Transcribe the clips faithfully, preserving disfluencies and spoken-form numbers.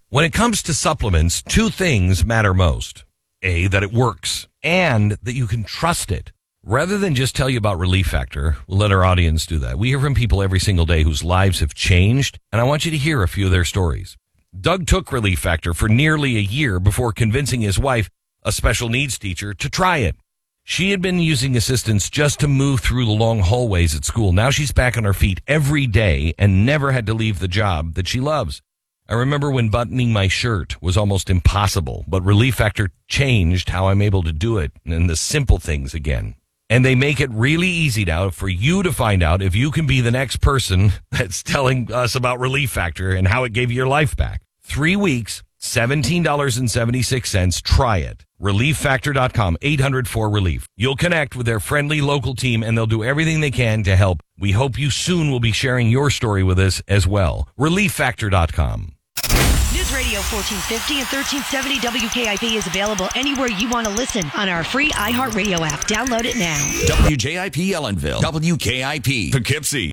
When it comes to supplements, two things matter most. A, that it works, and that you can trust it. Rather than just tell you about Relief Factor, we'll let our audience do that. We hear from people every single day whose lives have changed, and I want you to hear a few of their stories. Doug took Relief Factor for nearly a year before convincing his wife, a special needs teacher, to try it. She had been using assistance just to move through the long hallways at school. Now she's back on her feet every day and never had to leave the job that she loves. I remember when buttoning my shirt was almost impossible, but Relief Factor changed how I'm able to do it and the simple things again. And they make it really easy now for you to find out if you can be the next person that's telling us about Relief Factor and how it gave you your life back. Three weeks, seventeen dollars and seventy-six cents. Try it. relief factor dot com, eight hundred four relief. You'll connect with their friendly local team, and they'll do everything they can to help. We hope you soon will be sharing your story with us as well. relief factor dot com. News Radio fourteen fifty and thirteen seventy W K I P is available anywhere you want to listen on our free iHeartRadio app. Download it now. W J I P Ellenville. W K I P Poughkeepsie.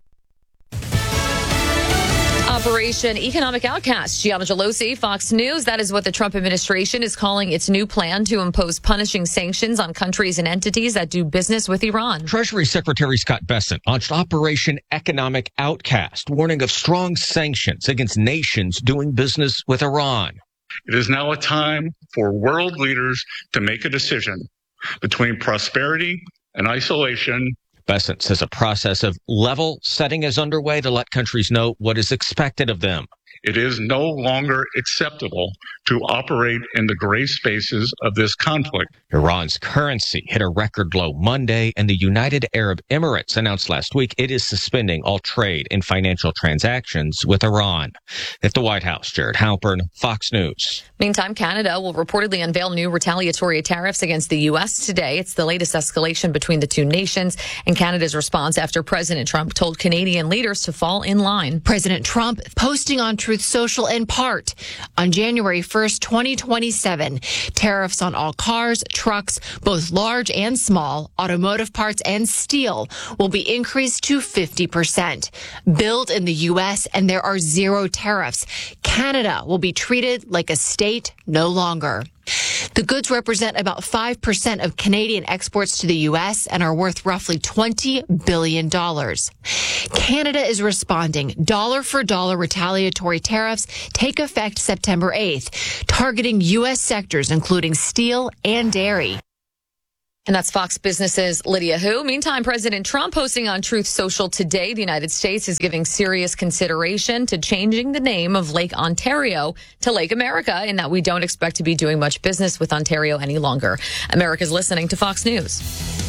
Operation Economic Outcast. Gianna Gelosi, Fox News. That is what the Trump administration is calling its new plan to impose punishing sanctions on countries and entities that do business with Iran. Treasury Secretary Scott Bessent launched Operation Economic Outcast, warning of strong sanctions against nations doing business with Iran. It is now a time for world leaders to make a decision between prosperity and isolation. Bessent says a process of level setting is underway to let countries know what is expected of them. It is no longer acceptable to operate in the gray spaces of this conflict. Iran's currency hit a record low Monday, and the United Arab Emirates announced last week it is suspending all trade and financial transactions with Iran. At the White House, Jared Halpern, Fox News. Meantime, Canada will reportedly unveil new retaliatory tariffs against the U S today. It's the latest escalation between the two nations and Canada's response after President Trump told Canadian leaders to fall in line. President Trump posting on Truth Social in part on January first, twenty twenty-seven. Tariffs on all cars, trucks, both large and small, automotive parts and steel will be increased to fifty percent. Built in the U S, and there are zero tariffs. Canada will be treated like a state no longer. The goods represent about five percent of Canadian exports to the U S and are worth roughly twenty billion dollars. Canada is responding. Dollar for dollar retaliatory tariffs take effect September eighth, targeting U S sectors including steel and dairy. And that's Fox Business's Lydia Hu. Meantime, President Trump posting on Truth Social today, the United States is giving serious consideration to changing the name of Lake Ontario to Lake America, in that we don't expect to be doing much business with Ontario any longer. America's listening to Fox News.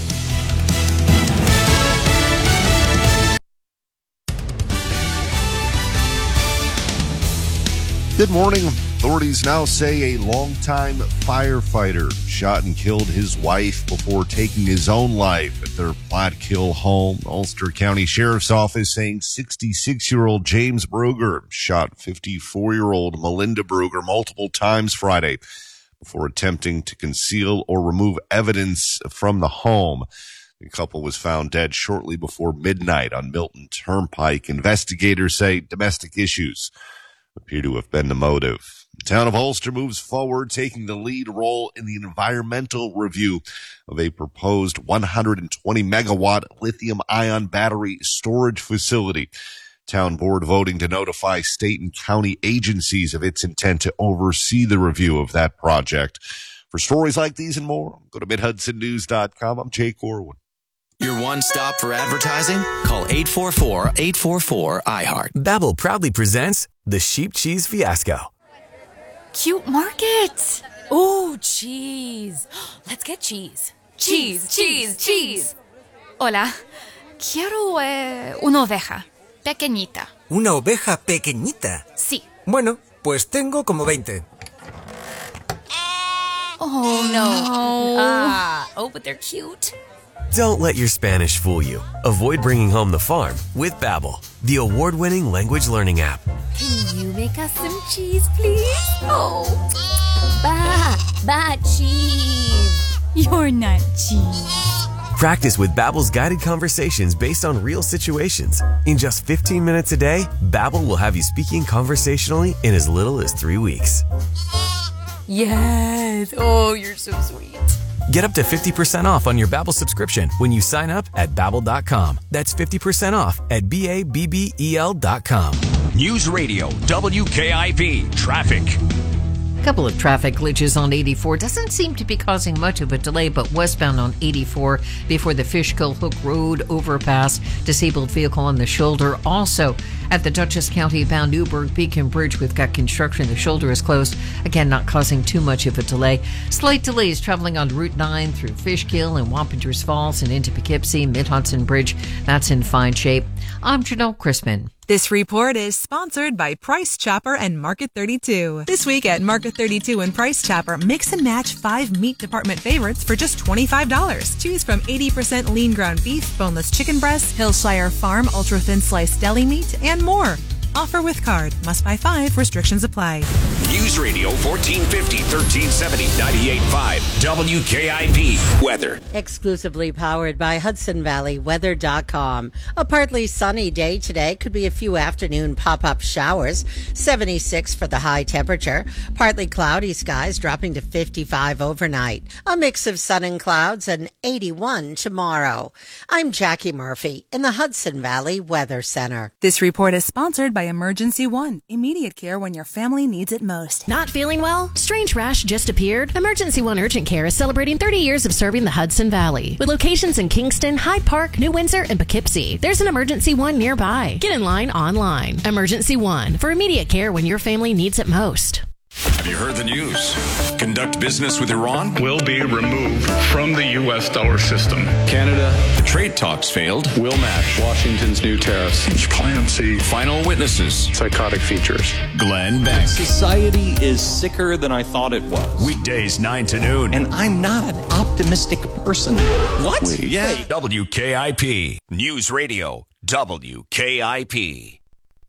Good morning. Authorities now say a longtime firefighter shot and killed his wife before taking his own life at their Platkill home. Ulster County Sheriff's Office saying sixty-six-year-old James Bruger shot fifty-four-year-old Melinda Bruger multiple times Friday before attempting to conceal or remove evidence from the home. The couple was found dead shortly before midnight on Milton Turnpike. Investigators say domestic issues appear to have been the motive. The town of Ulster moves forward, taking the lead role in the environmental review of a proposed one hundred twenty megawatt lithium-ion battery storage facility. Town board voting to notify state and county agencies of its intent to oversee the review of that project. For stories like these and more, go to mid hudson news dot com. I'm Jay Corwin. Your one stop for advertising? Call eight four four, eight four four, I heart. Babbel proudly presents the Sheep Cheese Fiasco. Cute market. Oh, cheese. Let's get cheese. Cheese, cheese, cheese. Hola. Quiero eh, una oveja. Pequeñita. ¿Una oveja pequeñita? Sí. Bueno, pues tengo como veinte. Oh, no. Ah, oh, but they're cute. Don't let your Spanish fool you. Avoid bringing home the farm with Babbel, the award-winning language learning app. Can you make us some cheese, please? Oh, ba, ba cheese. You're not cheese. Practice with Babbel's guided conversations based on real situations. In just fifteen minutes a day, Babbel will have you speaking conversationally in as little as three weeks. Yes. Oh, you're so sweet. Get up to fifty percent off on your Babbel subscription when you sign up at Babbel dot com. That's fifty percent off at B A B B E L dot com. News Radio, W K I P, traffic. A couple of traffic glitches on eighty-four. Doesn't seem to be causing much of a delay, but westbound on eighty-four before the Fishkill Hook Road overpass. Disabled vehicle on the shoulder. Also at the Dutchess County bound Newburgh Beacon Bridge, we've got construction. The shoulder is closed. Again, not causing too much of a delay. Slight delays traveling on Route nine through Fishkill and Wappingers Falls and into Poughkeepsie. Mid-Hudson Bridge, that's in fine shape. I'm Janelle Crispin. This report is sponsored by Price Chopper and Market thirty-two. This week at Market thirty-two and Price Chopper, mix and match five meat department favorites for just twenty-five dollars. Choose from eighty percent lean ground beef, boneless chicken breast, Hillshire Farm ultra thin sliced deli meat, and more. Offer with card. Must buy five. Restrictions apply. News Radio fourteen fifty, thirteen seventy, ninety-eight point five, W K I P weather. Exclusively powered by Hudson Valley Weather dot com. A partly sunny day today. Could be a few afternoon pop-up showers. seventy-six for the high temperature. Partly cloudy skies dropping to fifty-five overnight. A mix of sun and clouds and eighty-one tomorrow. I'm Jackie Murphy in the Hudson Valley Weather Center. This report is sponsored by Emergency One. Immediate care when your family needs it most. Not feeling well? Strange rash just appeared? Emergency One Urgent Care is celebrating thirty years of serving the Hudson Valley. With locations in Kingston, Hyde Park, New Windsor, and Poughkeepsie, there's an Emergency One nearby. Get in line online. Emergency One, for immediate care when your family needs it most. Have you heard the news? Conduct business with Iran? Will be removed from the U S dollar system. Canada. The trade talks failed. Will match Washington's new tariffs. Transparency. Final witnesses. Psychotic features. Glenn Beck. Society is sicker than I thought it was. Weekdays nine to noon. And I'm not an optimistic person. What? Wait, yeah. W K I P. News Radio. W K I P.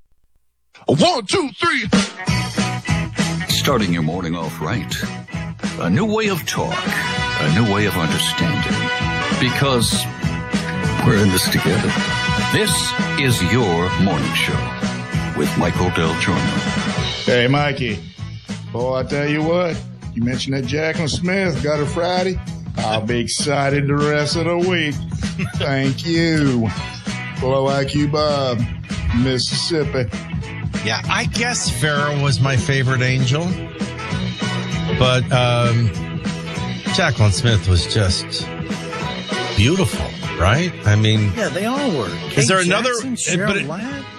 One, two, three. Starting your morning off right. A new way of talk. A new way of understanding. Because we're in this together. This is your morning show with Michael Del Giorno. Hey, Mikey. Boy, I tell you what. You mentioned that Jacqueline Smith got her Friday. I'll be excited the rest of the week. Thank you. Low I Q Bob, Mississippi. Yeah, I guess Farrah was my favorite angel. But um, Jacqueline Smith was just beautiful, right? I mean... Yeah, they all were. Is there Kate another... Jackson, Cheryl but it, Ladd?